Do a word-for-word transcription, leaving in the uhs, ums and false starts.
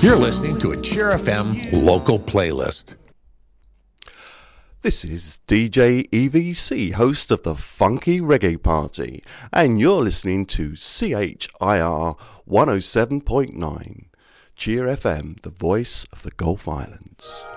You're listening to a Cheer F M local playlist. This is D J E V C, host of the Funky Reggae Party, and you're listening to C H I R one oh seven point nine, Cheer F M, the voice of the Gulf Islands.